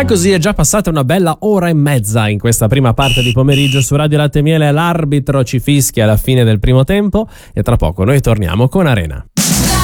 E così è già passata una bella ora e mezza in questa prima parte di pomeriggio su Radio Latte e Miele. L'arbitro ci fischia alla fine del primo tempo e tra poco noi torniamo con Arena.